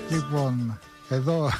Λοιπόν, εδώ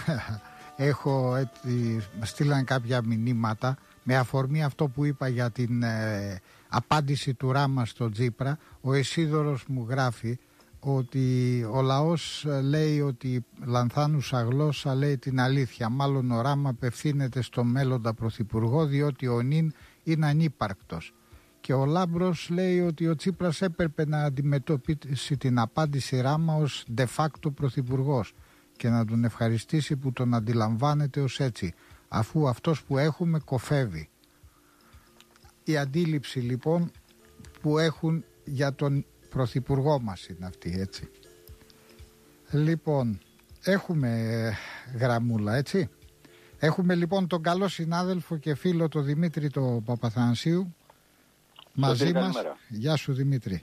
στείλαν κάποια μηνύματα με αφορμή αυτό που είπα για την απάντηση του Ράμα στο Τσίπρα. Ο Εσίδωρος μου γράφει ότι ο λαός λέει ότι λανθάνουσα γλώσσα λέει την αλήθεια. Μάλλον ο Ράμα απευθύνεται στο μέλλοντα πρωθυπουργό, διότι ο νυν είναι ανύπαρκτος. Και ο Λάμπρος λέει ότι ο Τσίπρας έπρεπε να αντιμετωπίσει την απάντηση Ράμα ως de facto πρωθυπουργός και να τον ευχαριστήσει που τον αντιλαμβάνεται ως έτσι, αφού αυτός που έχουμε κοφεύει. Η αντίληψη λοιπόν που έχουν για τον πρωθυπουργό μας είναι αυτή, έτσι. Λοιπόν, έχουμε γραμμούλα, έτσι. Έχουμε λοιπόν τον καλό συνάδελφο και φίλο τον Δημήτρη τον Παπαθανασίου μαζί μας. Γεια σου Δημήτρη.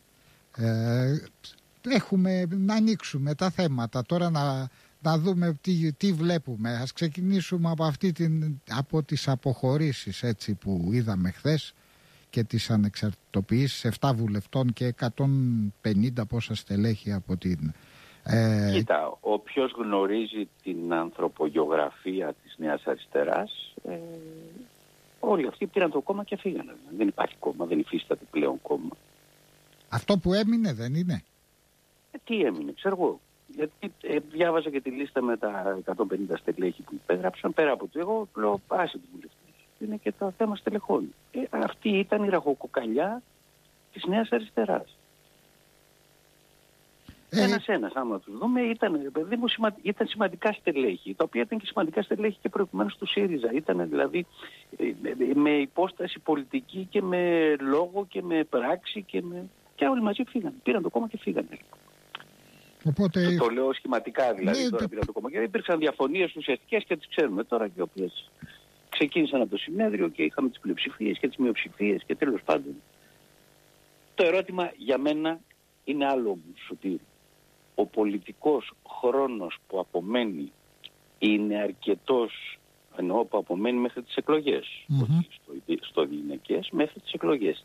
Έχουμε να ανοίξουμε τα θέματα τώρα, να δούμε τι βλέπουμε. Ας ξεκινήσουμε από τις αποχωρήσεις, έτσι, που είδαμε χθες και τις ανεξαρτητοποιήσεις 7 βουλευτών και 150 πόσα στελέχη από την... Κοίτα, όποιος γνωρίζει την ανθρωπογεωγραφία της Νέας Αριστεράς, όλοι αυτοί πήραν το κόμμα και φύγανε. Δεν υπάρχει κόμμα, δεν υφίσταται πλέον κόμμα. Αυτό που έμεινε δεν είναι. Τι έμεινε, ξέρω εγώ. Γιατί διάβαζα και τη λίστα με τα 150 στελέχη που υπέγραψαν, πέρα από το εγώ, λέω άσε τους βουλευτές. Είναι και το θέμα στελεχών. Αυτή ήταν η ραχοκοκαλιά της Νέας Αριστεράς. Ένας-ένας, άμα τους δούμε, ήταν σημαντικά στελέχη, τα οποία ήταν και σημαντικά στελέχη και προηγουμένως του ΣΥΡΙΖΑ. Ήταν δηλαδή με υπόσταση πολιτική και με λόγο και με πράξη και όλοι μαζί φύγανε. Πήραν το κόμμα και φύγανε. Οπότε... Το λέω σχηματικά δηλαδή, τώρα πήραν το κόμμα. Και υπήρξαν διαφωνίες ουσιαστικές και τις ξέρουμε τώρα, και οι οποίες ξεκίνησαν από το συνέδριο και είχαμε τις πλειοψηφίες και τις μειοψηφίες και τέλος πάντων. Το ερώτημα για μένα είναι άλλο όμως, ότι ο πολιτικός χρόνος που απομένει είναι αρκετός, εννοώ που απομένει μέχρι τις εκλογές, στο γυναικές μέχρι τις εκλογές.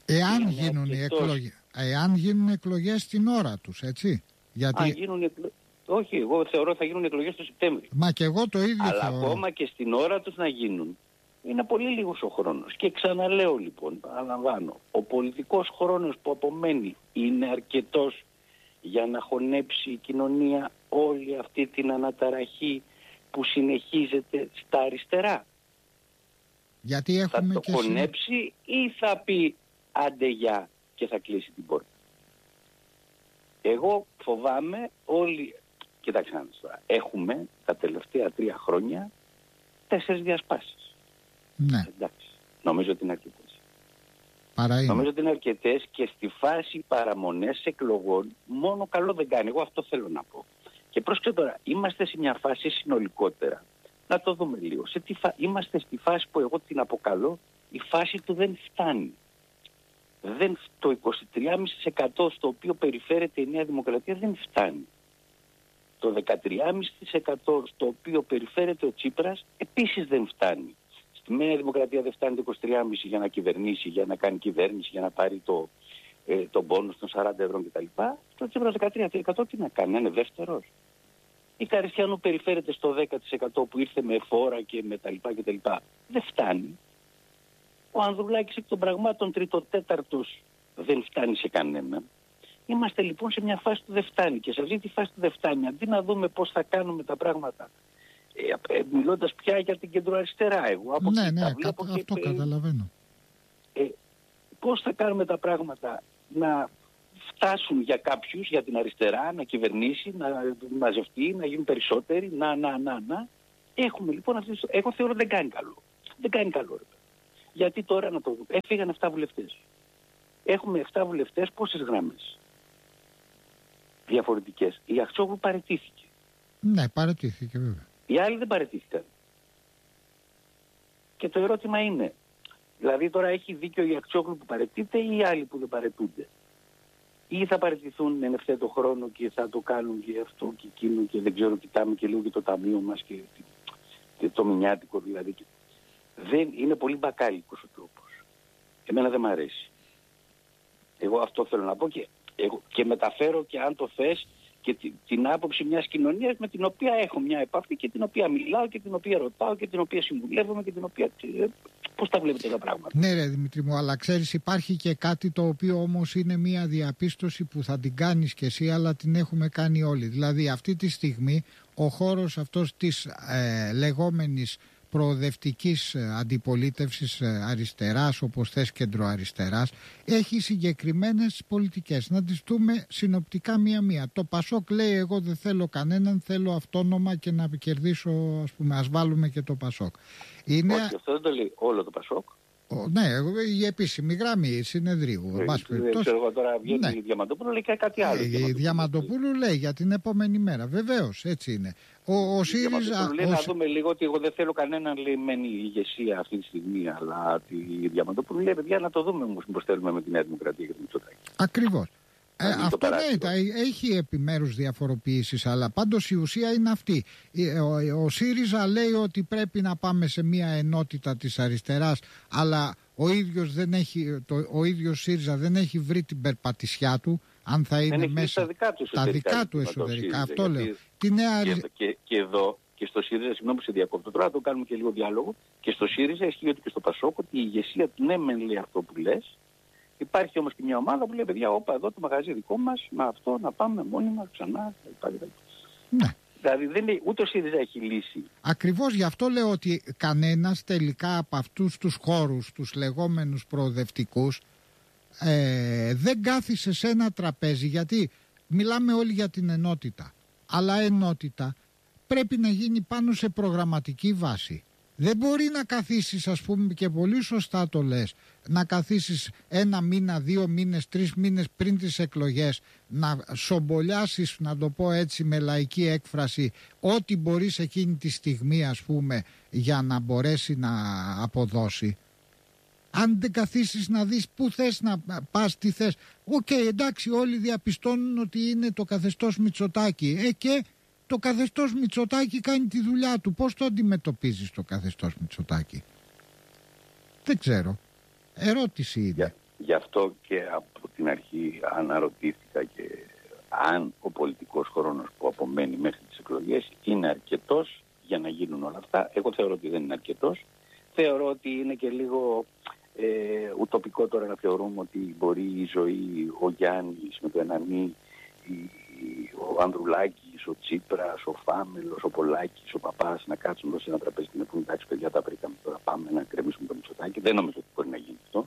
Εάν γίνουν εκλογές την ώρα τους, έτσι. Γιατί... Όχι, εγώ θεωρώ θα γίνουν εκλογές το Σεπτέμβριο. Μα και εγώ το ίδιο αλλά θεωρώ. Ακόμα και στην ώρα τους να γίνουν, είναι πολύ λίγος ο χρόνος. Και ξαναλέω λοιπόν, παραλαμβάνω, ο πολιτικός χρόνος που απομένει είναι αρκετός για να χωνέψει η κοινωνία όλη αυτή την αναταραχή που συνεχίζεται στα αριστερά. Γιατί έχουμε θα το χωνέψει ή θα πει άντε γεια και θα κλείσει την πόρτα. Εγώ φοβάμαι όλοι... Κοιτάξτε τώρα, έχουμε τα τελευταία 3 χρόνια 4 διασπάσεις. Ναι. Εντάξει, νομίζω ότι είναι αρκετές. Νομίζω ότι είναι αρκετές και στη φάση παραμονές εκλογών μόνο καλό δεν κάνει. Εγώ αυτό θέλω να πω. Και πρόσεξε τώρα, είμαστε σε μια φάση συνολικότερα. Να το δούμε λίγο. Είμαστε στη φάση που εγώ την αποκαλώ η φάση του δεν φτάνει. Το 23,5% στο οποίο περιφέρεται η Νέα Δημοκρατία δεν φτάνει. Το 13,5% στο οποίο περιφέρεται ο Τσίπρας επίσης δεν φτάνει. Στη Νέα Δημοκρατία δεν φτάνει το 23,5% για να κυβερνήσει, για να κάνει κυβέρνηση, για να πάρει τον πόνους των 40 ευρώ κτλ. Το Τσίπρας 13% τι να κάνει, να είναι δεύτερος. Η Καριστιανού περιφέρεται στο 10% που ήρθε με φόρα και με τα λοιπά κτλ. Δεν φτάνει. Ο Ανδρουλάκης εκ των πραγμάτων 3ο-4ος δεν φτάνει σε κανένα. Είμαστε λοιπόν σε μια φάση που δεν φτάνει και σε αυτή τη φάση που δεν φτάνει, αντί να δούμε πώς θα κάνουμε τα πράγματα, μιλώντας πια για την κεντροαριστερά, εγώ από αυτό καταλαβαίνω. Πώς θα κάνουμε τα πράγματα να φτάσουν για κάποιους, για την αριστερά, να κυβερνήσει, να μαζευτεί, να γίνουν περισσότεροι, Έχουμε λοιπόν εγώ θεωρώ δεν κάνει καλό. Δεν κάνει καλό. Γιατί τώρα να το δούμε. Έφυγαν 7 βουλευτές. Έχουμε 7 βουλευτές, πόσες γραμμές διαφορετικές. Η Αχτσόγλου παραιτήθηκε. Ναι, παραιτήθηκε βέβαια. Οι άλλοι δεν παραιτήθηκαν. Και το ερώτημα είναι, δηλαδή τώρα έχει δίκιο η Αχτσόγλου που παραιτείται ή οι άλλοι που δεν παραιτούνται. Ή θα παραιτηθούν εν ευθέτω χρόνο και θα το κάνουν και αυτό και εκείνο και δεν ξέρω, κοιτάμε και λίγο και το ταμείο μας και το μηνιάτικο δηλαδή. Δεν είναι πολύ μπακάλικος ο τρόπος. Εμένα δεν μ' αρέσει. Εγώ αυτό θέλω να πω και μεταφέρω και αν το θες και την άποψη μιας κοινωνίας με την οποία έχω μια επαφή και την οποία μιλάω και την οποία ρωτάω και την οποία συμβουλεύομαι και την οποία... Πώς τα βλέπετε τα πράγματα? Ναι ρε Δημήτρη μου, αλλά ξέρεις υπάρχει και κάτι το οποίο όμως είναι μια διαπίστωση που θα την κάνεις κι εσύ, αλλά την έχουμε κάνει όλοι. Δηλαδή αυτή τη στιγμή ο χώρος αυτός της λεγόμενης προοδευτικής αντιπολίτευσης αριστεράς, όπως θες κεντροαριστεράς, έχει συγκεκριμένες πολιτικές. Να τις δούμε συνοπτικά μία-μία. Το Πασόκ λέει εγώ δεν θέλω κανέναν, θέλω αυτόνομα και να κερδίσω, ας πούμε, ας βάλουμε και το Πασόκ. Είναι... Όχι, αυτό δεν το λέει όλο το Πασόκ. Ναι, η επίσημη γραμμή συνεδρίου. Ξέρω εγώ τώρα βγαίνει η Διαμαντοπούλου, λέει και κάτι άλλο. Η Διαμαντοπούλου λέει για την επόμενη μέρα. Βεβαίως, έτσι είναι. Ο ΣΥΡΙΖΑ. Λέει να δούμε λίγο ότι εγώ δεν θέλω κανέναν λιμένη ηγεσία αυτή τη στιγμή, αλλά τη Διαμαντοπούλου λέει παιδιά να το δούμε όμως μήπως θέλουμε με τη Νέα Δημοκρατία και τον Μητσοτάκη. Ακριβώς. Αυτό ναι, έχει επιμέρους διαφοροποιήσεις, αλλά πάντως η ουσία είναι αυτή. Ο ΣΥΡΙΖΑ λέει ότι πρέπει να πάμε σε μια ενότητα της αριστεράς, αλλά ο ίδιος ΣΥΡΙΖΑ δεν έχει βρει την περπατησιά του, αν θα είναι μέσα τα δικά του εσωτερικά. Αυτό λέω. Και εδώ και στο ΣΥΡΙΖΑ, συγγνώμη που σε διακόπτω τώρα, το κάνουμε και λίγο διάλογο, και στο ΣΥΡΙΖΑ ισχύει ότι και στο Πασόκ ότι η ηγεσία του ναι μεν λέει αυτό που λες. Υπάρχει όμως και μια ομάδα που λέει παιδιά, όπα εδώ το μαγαζί δικό μας, με αυτό να πάμε μόνοι μας ξανά. Ναι. Δηλαδή δεν είναι, ούτε ο ΣΥΡΙΖΑ έχει λύση. Ακριβώς γι' αυτό λέω ότι κανένας τελικά από αυτούς τους χώρους, τους λεγόμενους προοδευτικούς, δεν κάθισε σε ένα τραπέζι, γιατί μιλάμε όλοι για την ενότητα. Αλλά ενότητα πρέπει να γίνει πάνω σε προγραμματική βάση. Δεν μπορεί να καθίσεις, ας πούμε, και πολύ σωστά το λες, να καθίσεις 1 μήνα, 2 μήνες, 3 μήνες πριν τις εκλογές, να σομπολιάσεις, να το πω έτσι με λαϊκή έκφραση, ό,τι μπορείς εκείνη τη στιγμή, ας πούμε, για να μπορέσει να αποδώσει. Αν δεν καθίσεις να δεις πού θες να πας, τι θες. Εντάξει, όλοι διαπιστώνουν ότι είναι το καθεστώς Μητσοτάκη. Και το καθεστώς Μητσοτάκη κάνει τη δουλειά του. Πώς το αντιμετωπίζεις το καθεστώς Μητσοτάκη? Δεν ξέρω. Ερώτηση είναι. Γι' αυτό και από την αρχή αναρωτήθηκα και αν ο πολιτικός χρόνος που απομένει μέχρι τις εκλογές είναι αρκετός για να γίνουν όλα αυτά. Εγώ θεωρώ ότι δεν είναι αρκετός. Θεωρώ ότι είναι και λίγο ουτοπικό τώρα να θεωρούμε ότι μπορεί η ζωή, ο Γιάννης με το Ενανή, ο Ανδρουλάκης, ο Τσίπρας, ο Φάμελος, ο Πολάκης, ο Παπάς να κάτσουν εδώ σε ένα τραπέζι και να πούνε εντάξει παιδιά τα βρήκαμε, τώρα πάμε να κρεμίσουμε το Μητσοτάκη. Δεν νομίζω ότι μπορεί να γίνει αυτό.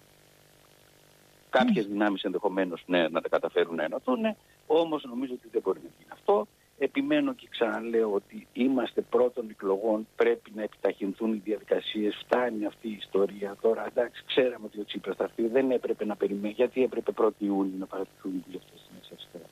Κάποιες δυνάμεις ενδεχομένως ναι, να τα καταφέρουν να ενωθούν, όμως νομίζω ότι δεν μπορεί να γίνει αυτό. Επιμένω και ξαναλέω ότι είμαστε πρώτων εκλογών, πρέπει να επιταχυνθούν οι διαδικασίες, φτάνει αυτή η ιστορία τώρα. Εντάξει, ξέραμε ότι ο Τσίπρας θα έρθει, δεν έπρεπε να περιμένει, γιατί έπρεπε 1η Ιούνιου να παρατηθούν οι βουλευτές της Νέας Αριστεράς.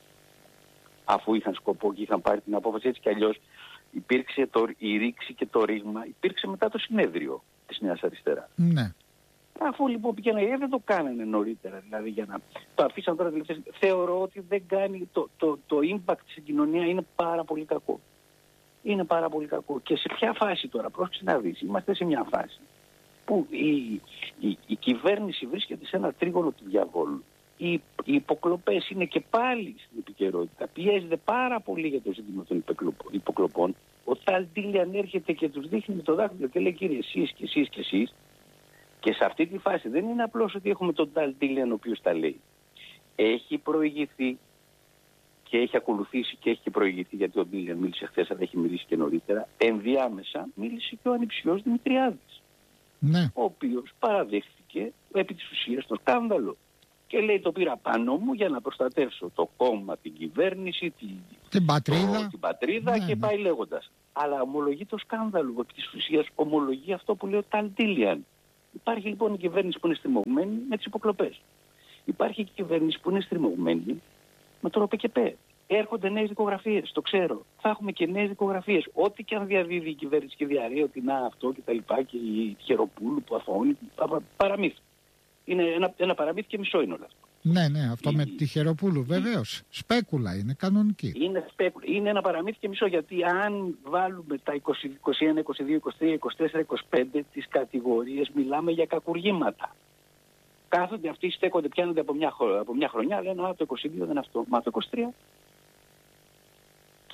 Αφού είχαν σκοπό και είχαν πάρει την απόφαση, έτσι κι αλλιώς υπήρξε η ρήξη και το ρήγμα, υπήρξε μετά το συνέδριο της Νέας Αριστεράς. Ναι. Αφού λοιπόν πήγαινε, δεν το κάνανε νωρίτερα, δηλαδή για να το αφήσαν τώρα τελευταίες. Θεωρώ ότι δεν κάνει, το impact στην κοινωνία είναι πάρα πολύ κακό. Είναι πάρα πολύ κακό. Και σε ποια φάση τώρα, πρόσεξε να δεις, είμαστε σε μια φάση που η κυβέρνηση βρίσκεται σε ένα τρίγωνο του διαβόλου. Οι υποκλοπές είναι και πάλι στην επικαιρότητα. Πιέζεται πάρα πολύ για το ζήτημα των υποκλοπών. Ο Ταλντίλιαν έρχεται και τους δείχνει με το δάχτυλο και λέει κύριε εσείς και εσείς και εσείς. Και σε αυτή τη φάση δεν είναι απλώς ότι έχουμε τον Ταλντίλιαν ο οποίος τα λέει. Έχει προηγηθεί και έχει ακολουθήσει και έχει προηγηθεί, γιατί ο Ντίλιαν μίλησε χθες, αλλά έχει μιλήσει και νωρίτερα. Ενδιάμεσα μίλησε και ο ανιψιός Δημητριάδης, ναι, ο οποίος παραδέχθηκε επί της ουσίας το σκάνδαλο. Και λέει το πήρα πάνω μου για να προστατεύσω το κόμμα, την κυβέρνηση, την πατρίδα ναι, και πάει λέγοντας. Αλλά ομολογεί το σκάνδαλο, επί της ουσίας ομολογεί αυτό που λέει ο Ταλντίλιαν. Υπάρχει λοιπόν η κυβέρνηση που είναι στριμωγμένη με τις υποκλοπές. Υπάρχει η κυβέρνηση που είναι στριμωγμένη με το ΡΟΠΕΚΕΠΕ. Έρχονται νέες δικογραφίες, το ξέρω. Θα έχουμε και νέες δικογραφίες. Ό,τι και αν διαδίδει η κυβέρνηση και διαρρέει ότι να αυτό και τα λοιπά και η Χεροπούλου που αθώνει, παραμύθι. Είναι ένα παραμύθι και μισό είναι όλο αυτό. Ναι, αυτό με τη Χεροπούλου βεβαίως. Σπέκουλα είναι κανονική. Είναι ένα παραμύθι και μισό, γιατί αν βάλουμε τα 20, 21, 22, 23, 24, 25 τις κατηγορίες, μιλάμε για κακουργήματα. Κάθονται αυτοί, στέκονται, πιάνονται από μια χρονιά, λένε το 22 δεν είναι αυτό. Μα το 23.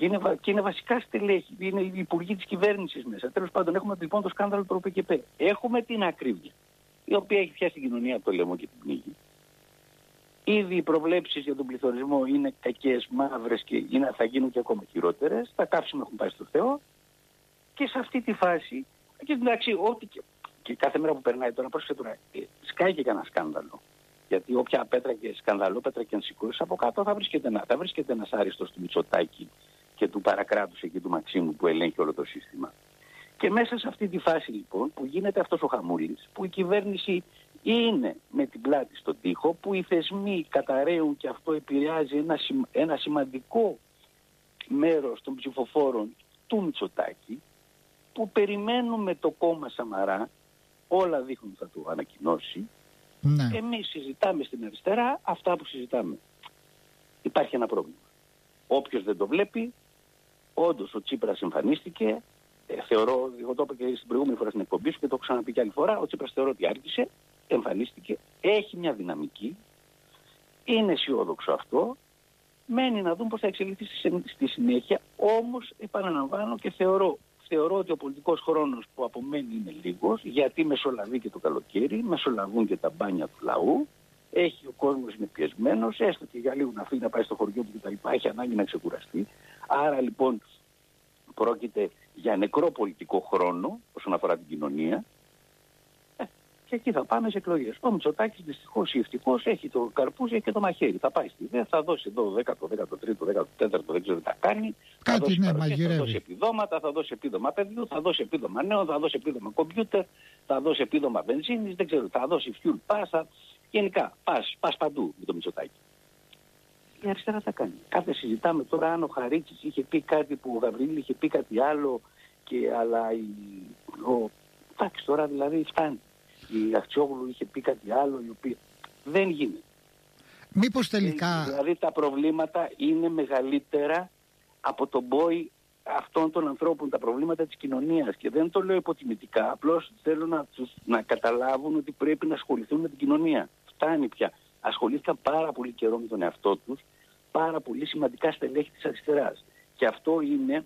Και είναι βασικά στελέχη, είναι οι υπουργοί της κυβέρνησης μέσα. Τέλος πάντων, έχουμε λοιπόν το σκάνδαλο του ΟΠΕΚΕΠΕ. Έχουμε την ακρίβεια, η οποία έχει πιάσει την κοινωνία από το λαιμό και την πνίγει. Ήδη οι προβλέψεις για τον πληθωρισμό είναι κακές, μαύρες και θα γίνουν και ακόμα χειρότερες. Τα καύσιμα έχουν πάει στο Θεό. Και σε αυτή τη φάση, και εντάξει, και κάθε μέρα που περνάει τώρα, πρόσεχε τώρα, σκάει και κανένα σκάνδαλο. Γιατί όποια πέτρα και αν σηκώσει από κάτω θα βρίσκεται ένας άριστος του Μητσοτάκη και του παρακράτους εκεί του Μαξίμου που ελέγχει όλο το σύστημα. Και μέσα σε αυτή τη φάση λοιπόν που γίνεται αυτός ο χαμούλης, που η κυβέρνηση είναι με την πλάτη στον τοίχο, που οι θεσμοί καταραίουν και αυτό επηρεάζει ένα σημαντικό μέρος των ψηφοφόρων του Μητσοτάκη, που περιμένουμε το κόμμα Σαμαρά, όλα δείχνουν θα το ανακοινώσει. Ναι. Εμείς συζητάμε στην αριστερά αυτά που συζητάμε. Υπάρχει ένα πρόβλημα. Όποιος δεν το βλέπει, όντως ο Τσίπρας εμφανίστηκε. Θεωρώ, εγώ το είπα και στην προηγούμενη φορά στην εκπομπή σου και το έχω ξαναπεί και άλλη φορά, ο Τσίπρας θεωρώ ότι άρχισε, εμφανίστηκε, έχει μια δυναμική, είναι αισιόδοξο αυτό, μένει να δούμε πώς θα εξελιχθεί στη συνέχεια, όμως επαναλαμβάνω και θεωρώ ότι ο πολιτικός χρόνος που απομένει είναι λίγος, γιατί μεσολαβεί και το καλοκαίρι, μεσολαβούν και τα μπάνια του λαού, ο κόσμος είναι πιεσμένος, έστω και για λίγο να φύγει να πάει στο χωριό του κτλ. Έχει ανάγκη να ξεκουραστεί. Άρα λοιπόν πρόκειται για νεκρό πολιτικό χρόνο όσον αφορά την κοινωνία. Και εκεί θα πάμε σε εκλογές. Ο Μητσοτάκης δυστυχώς ή ευτυχώς έχει το καρπούζι, έχει και το μαχαίρι. Θα πάει στη ΔΕ, θα δώσει εδώ 10ο, 13ο, 14ο, δεν ξέρω τι θα κάνει. Κάτι θα δώσει ναι, μαγειρεύει. Θα δώσει επιδόματα, θα δώσει επίδομα παιδιού, θα δώσει επίδομα νέων, θα δώσει επίδομα κομπιούτερ, θα δώσει επίδομα βενζίνης, δεν ξέρω, θα δώσει fuel pass. Γενικά, πας παντού με το Μητσοτάκη. Η αριστερά θα κάνει. Κάθε συζητάμε τώρα αν ο Χαρίτσης είχε πει κάτι που ο Γαβρίλη είχε πει κάτι άλλο, αλλά εντάξει τώρα δηλαδή φτάνει. Η Αχτσιόγλου είχε πει κάτι άλλο, η οποία δεν γίνεται. Μήπως τελικά... Δηλαδή τα προβλήματα είναι μεγαλύτερα από τον πόη αυτών των ανθρώπων, τα προβλήματα της κοινωνίας. Και δεν το λέω υποτιμητικά, απλώς θέλω να καταλάβουν ότι πρέπει να ασχοληθούν με την κοινωνία. Φτάνει πια. Ασχολήθηκαν πάρα πολύ καιρό με τον εαυτό τους, πάρα πολύ σημαντικά στελέχη της αριστεράς. Και αυτό είναι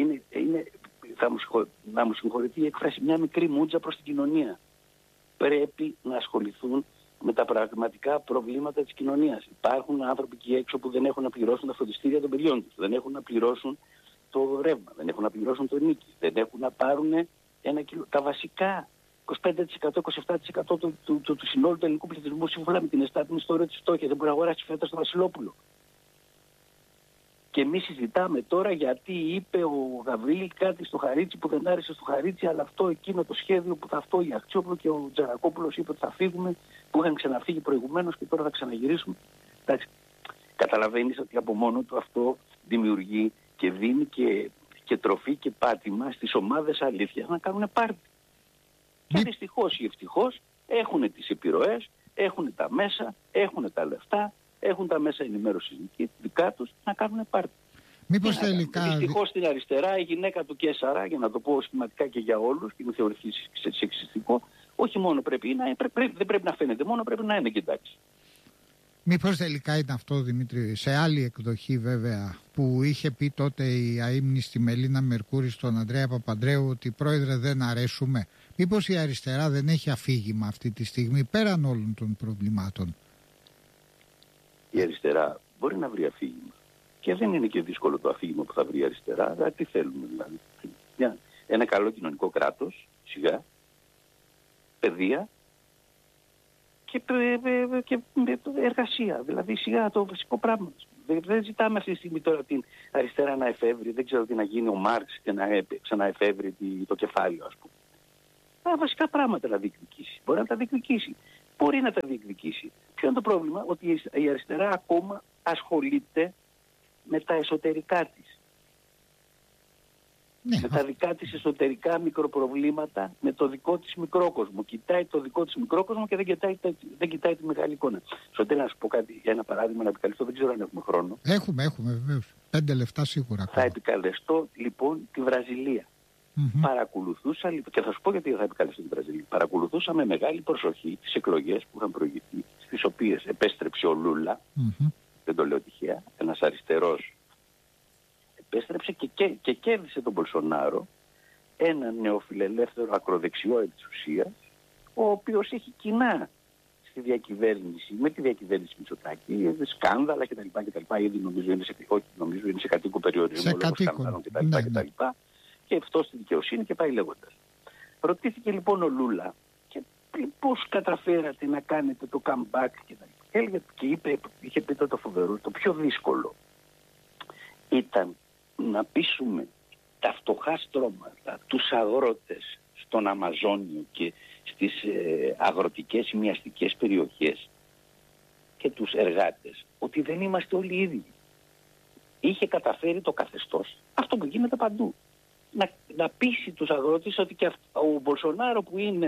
θα μου συγχωρηθεί η έκφραση, μια μικρή μούτζα προς την κοινωνία. Πρέπει να ασχοληθούν με τα πραγματικά προβλήματα της κοινωνίας. Υπάρχουν άνθρωποι εκεί έξω που δεν έχουν να πληρώσουν τα φροντιστήρια των παιδιών τους, δεν έχουν να πληρώσουν το ρεύμα, δεν έχουν να πληρώσουν το νίκη, δεν έχουν να πάρουν τα βασικά 25%-27% του συνόλου του ελληνικού πληθυσμού σύμφωνα με την εστάτινη ιστορία της φτώχειας. Δεν μπορεί να αγοράσει φέτα στο Βασιλόπουλο. Και εμείς συζητάμε τώρα γιατί είπε ο Γαβρίλη κάτι στο Χαρίτσι που δεν άρεσε στο Χαρίτσι, αλλά εκείνο το σχέδιο που αυτό η Αχτσιόγλου και ο Τζαρακόπουλος είπε ότι θα φύγουμε, που είχαν ξαναφύγει προηγουμένως και τώρα θα ξαναγυρίσουμε. Εντάξει, καταλαβαίνεις ότι από μόνο του αυτό δημιουργεί και δίνει και τροφή και πάτημα στις ομάδες αλήθειας να κάνουν πάρτι. Και δυστυχώς ή ευτυχώς έχουν τις επιρροές, έχουν τα μέσα, έχουν τα λεφτά, έχουν τα μέσα ενημέρωσης δικά τους να κάνουν πάρτι. Μήπως τελικά... Δυστυχώς στην αριστερά η γυναίκα του Κέσσαρα, για να το πω σχηματικά και για όλους και με θεωρηθεί σεξιστικό, όχι μόνο δεν πρέπει να φαίνεται, μόνο πρέπει να είναι και εντάξει. Μήπως τελικά ήταν αυτό, Δημήτρη, σε άλλη εκδοχή βέβαια, που είχε πει τότε η αείμνηστη Μελίνα Μερκούρη στον Ανδρέα Παπανδρέου ότι πρόεδρε δεν αρέσουμε. Μήπως η αριστερά δεν έχει αφήγημα αυτή τη στιγμή πέραν όλων των προβλημάτων? Η αριστερά μπορεί να βρει αφήγημα. Και δεν είναι και δύσκολο το αφήγημα που θα βρει η αριστερά. Αλλά τι θέλουμε δηλαδή? Ένα καλό κοινωνικό κράτος, σιγά, παιδεία και εργασία. Δηλαδή σιγά το βασικό πράγμα. Δεν ζητάμε αυτή τη στιγμή τώρα την αριστερά να εφεύρει, δεν ξέρω τι να γίνει ο Μάρξ και να ξαναεφεύρει το κεφάλαιο, ας πούμε. Τα βασικά πράγματα να διεκδικήσει. Μπορεί να τα διεκδικήσει. Μπορεί να τα διεκδικήσει. Ποιο είναι το πρόβλημα? Ότι η αριστερά ακόμα ασχολείται με τα εσωτερικά της. Ναι. Με τα δικά της εσωτερικά μικροπροβλήματα, με το δικό της μικρόκοσμο. Κοιτάει το δικό της μικρόκοσμο και δεν κοιτάει τη μεγάλη εικόνα. Στο τέλος να σου πω κάτι, για ένα παράδειγμα να επικαλεστώ, δεν ξέρω αν έχουμε χρόνο. Έχουμε βεβαίως. 5 λεπτά σίγουρα. Θα επικαλεστώ λοιπόν τη Βραζιλία. Παρακολουθούσα, και θα σου πω γιατί θα επικαλεστώ τη Βραζιλία. Παρακολουθούσα με μεγάλη προσοχή τις εκλογές που είχαν προηγηθεί, στις οποίες επέστρεψε ο Λούλα, δεν το λέω τυχαία, ένας αριστερός, επέστρεψε και κέρδισε τον Μπολσονάρο, έναν νεοφιλελεύθερο ακροδεξιό επί της ουσίας, ο οποίος έχει κοινά στη διακυβέρνηση, με τη διακυβέρνηση Μητσοτάκη, σκάνδαλα κτλ. Ήδη νομίζω είναι σε κατοίκο περιορισμό λόγω σκάνδαλων κτλ. Και αυτό στη δικαιοσύνη και πάει λέγοντας. Ρωτήθηκε λοιπόν ο Λούλα και πώς καταφέρατε να κάνετε το comeback και είχε πει το φοβερό, το πιο δύσκολο ήταν να πείσουμε τα φτωχά στρώματα, τους αγρότες στον Αμαζόνιο και στις αγροτικές ή μοιαστικές περιοχές και τους εργάτες ότι δεν είμαστε όλοι ίδιοι. Είχε καταφέρει το καθεστώς αυτό που γίνεται παντού. Να πείσει τους αγρότες ότι και ο Μπολσονάρο που είναι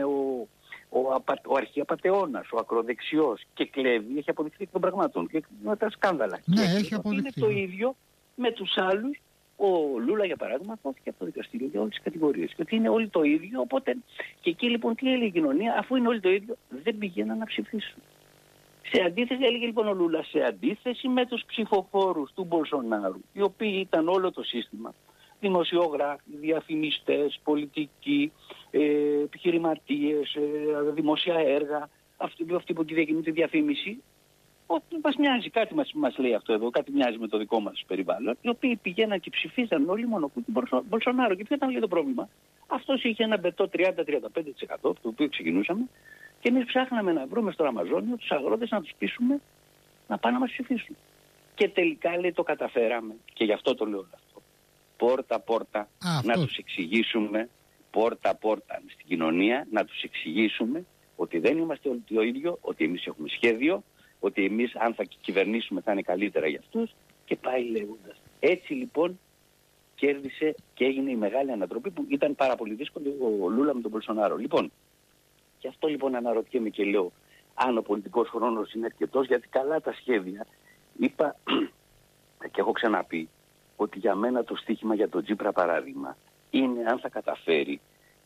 ο αρχιαπατεώνας, ο ακροδεξιός και κλέβει, έχει αποδειχθεί εκ των πραγμάτων και με τα σκάνδαλα. Ναι, και έχει αποδειχθεί. Είναι το ίδιο με τους άλλους. Ο Λούλα για παράδειγμα δόθηκε από το δικαστήριο για όλες τις κατηγορίες. Και ότι είναι όλοι το ίδιο, οπότε και εκεί λοιπόν τι έλεγε η κοινωνία, αφού είναι όλοι το ίδιο, δεν πηγαίναν να ψηφίσουν. Σε αντίθεση, έλεγε λοιπόν ο Λούλα, σε αντίθεση με τους ψηφοφόρους του Μπολσονάρου, οι οποίοι ήταν όλο το σύστημα, δημοσιογράφοι, διαφημιστές, πολιτικοί, επιχειρηματίες, δημόσια έργα, αυτοί που διακινούν τη διαφήμιση, ότι μας μοιάζει, κάτι μας λέει αυτό εδώ, κάτι μοιάζει με το δικό μας περιβάλλον, οι οποίοι πηγαίναν και ψηφίζαν όλοι μόνο που τον Μπολσονάρο. Και ποιο ήταν λέει το πρόβλημα? Αυτός είχε ένα μπετό 30-35% από το οποίο ξεκινούσαμε και εμείς ψάχναμε να βρούμε στο Αμαζόνιο τους αγρότες να τους πείσουμε να πάνε να μας ψηφίσουν. Και τελικά λέει το καταφέραμε και γι' αυτό το λέω αυτό. Πόρτα-πόρτα να τους εξηγήσουμε, πόρτα-πόρτα στην κοινωνία να τους εξηγήσουμε ότι δεν είμαστε όλοι το ίδιο, ότι εμείς έχουμε σχέδιο, ότι εμείς αν θα κυβερνήσουμε θα είναι καλύτερα για αυτούς και πάει λέγοντας. Έτσι λοιπόν κέρδισε και έγινε η μεγάλη ανατροπή που ήταν πάρα πολύ δύσκολη ο Λούλα με τον Μπολσονάρο. Λοιπόν, και αυτό λοιπόν αναρωτιέμαι και λέω αν ο πολιτικός χρόνος είναι αρκετός, γιατί καλά τα σχέδια είπα και έχω ξαναπεί ότι για μένα το στίχημα για τον Τσίπρα παράδειγμα είναι αν θα καταφέρει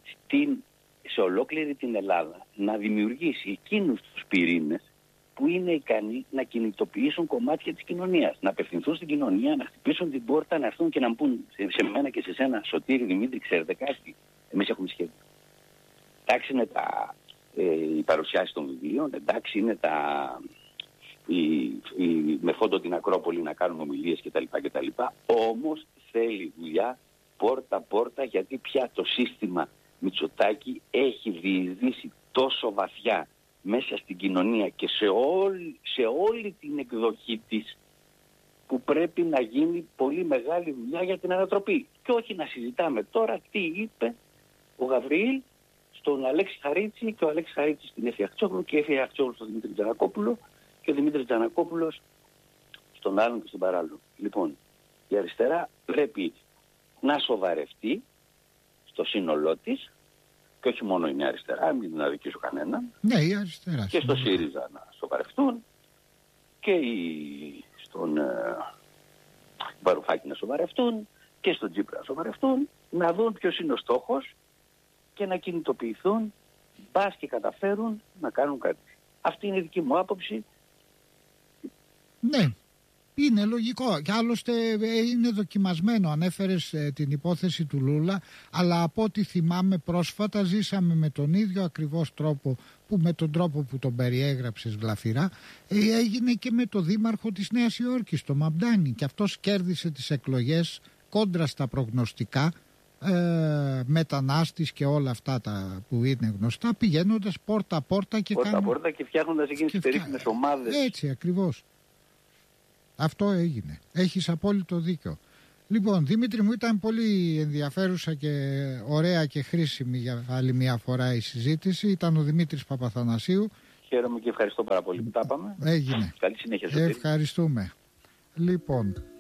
σε ολόκληρη την Ελλάδα να δημιουργήσει εκείνους τους πυρήνες που είναι ικανοί να κινητοποιήσουν κομμάτια της κοινωνίας, να απευθυνθούν στην κοινωνία, να χτυπήσουν την πόρτα, να έρθουν και να πούν σε μένα και σε σένα, Σωτήρη, Δημήτρη, ξέρετε κάτι, εμείς έχουμε σχέδιο. Εντάξει είναι οι παρουσιάσεις των βιβλίων, εντάξει είναι με φόντο την Ακρόπολη να κάνουμε ομιλίες κτλ. Όμως θέλει δουλειά πόρτα-πόρτα, γιατί πια το σύστημα Μητσοτάκη έχει διεισδύσει τόσο βαθιά μέσα στην κοινωνία και σε όλη την εκδοχή της που πρέπει να γίνει πολύ μεγάλη δουλειά για την ανατροπή. Και όχι να συζητάμε τώρα τι είπε ο Γαβριήλ στον Αλέξη Χαρίτση και ο Αλέξης Χαρίτσης στην Έφη Αχτσόγλου και η Έφη Αχτσόγλου στον Δημήτρη Τζανακόπουλο και ο Δημήτρης Τζανακόπουλος στον άλλον και στον παράλληλο. Λοιπόν, η αριστερά πρέπει να σοβαρευτεί στο σύνολό της και όχι μόνο είναι αριστερά, μην την αδικήσω κανέναν. Ναι, η αριστερά. Και στο ΣΥΡΙΖΑ να σοβαρευτούν και στον Βαρουφάκη να σοβαρευτούν και στον Τσίπρα να σοβαρευτούν, να δουν ποιος είναι ο στόχος και να κινητοποιηθούν, μπας και καταφέρουν να κάνουν κάτι. Αυτή είναι η δική μου άποψη. Ναι. Είναι λογικό και άλλωστε είναι δοκιμασμένο. Ανέφερες την υπόθεση του Λούλα, αλλά από ό,τι θυμάμαι πρόσφατα ζήσαμε με τον ίδιο ακριβώς τρόπο με τον τρόπο που τον περιέγραψες γλαφυρά, έγινε και με το δήμαρχο της Νέας Υόρκης, τον Μαμπντάνη, και αυτός κέρδισε τις εκλογές κόντρα στα προγνωστικά, μετανάστης και όλα αυτά τα που είναι γνωστά, πηγαίνοντας πόρτα-πόρτα και πόρτα-πόρτα και φτιάχνοντας εκείνες τις περίφημες ομάδες. Έτσι ακριβώς. Αυτό έγινε. Έχεις απόλυτο δίκιο. Λοιπόν, Δημήτρη μου, ήταν πολύ ενδιαφέρουσα και ωραία και χρήσιμη για άλλη μια φορά η συζήτηση. Ήταν ο Δημήτρης Παπαθανασίου. Χαίρομαι και ευχαριστώ πάρα πολύ που τα είπαμε. Έγινε. Καλή συνέχεια. Ευχαριστούμε. Λοιπόν...